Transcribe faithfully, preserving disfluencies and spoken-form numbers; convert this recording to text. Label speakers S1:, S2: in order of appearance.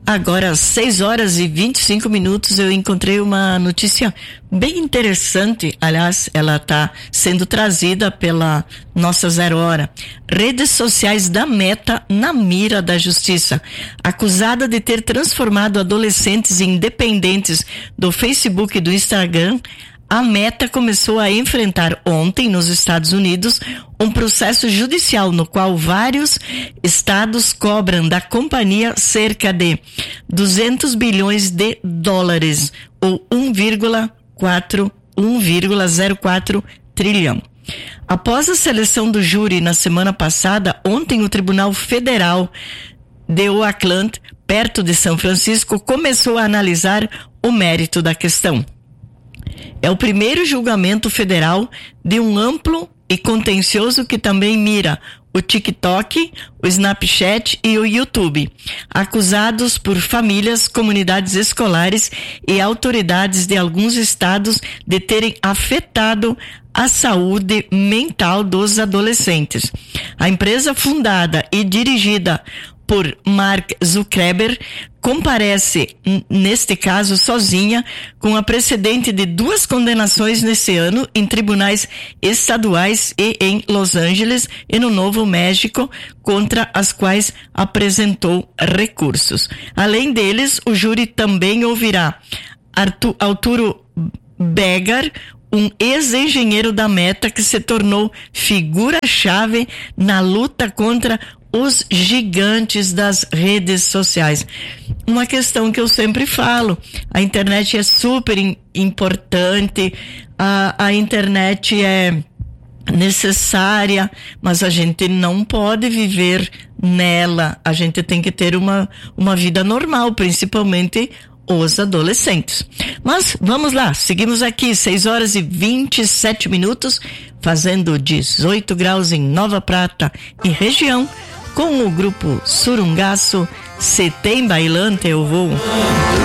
S1: Agora, às seis horas e vinte e cinco minutos, eu encontrei uma notícia bem interessante. Aliás, ela está sendo trazida pela nossa Zero Hora. Redes sociais da Meta na mira da justiça. Acusada de ter transformado adolescentes em dependentes do Facebook e do Instagram, a Meta começou a enfrentar ontem, nos Estados Unidos, um processo judicial no qual vários estados cobram da companhia cerca de duzentos bilhões de dólares, ou um vírgula zero quatro trilhão. Após a seleção do júri na semana passada, ontem o Tribunal Federal de Oakland, perto de São Francisco, começou a analisar o mérito da questão. É o primeiro julgamento federal de um amplo e contencioso que também mira o TikTok, o Snapchat e o YouTube, acusados por famílias, comunidades escolares e autoridades de alguns estados de terem afetado a saúde mental dos adolescentes. A empresa, fundada e dirigida por Mark Zuckerberg, comparece, neste caso, sozinha, com a precedente de duas condenações nesse ano em tribunais estaduais e em Los Angeles e no Novo México, contra as quais apresentou recursos. Além deles, o júri também ouvirá Artu- Arturo Begar, um ex-engenheiro da Meta que se tornou figura-chave na luta contra os gigantes das redes sociais. Uma questão que eu sempre falo, a internet é super in, importante, a, a internet é necessária, mas a gente não pode viver nela, a gente tem que ter uma, uma vida normal, principalmente os adolescentes. Mas vamos lá, seguimos aqui, seis horas e vinte e sete minutos, fazendo dezoito graus em Nova Prata e região, com o grupo Surungaço. Se tem bailante eu vou.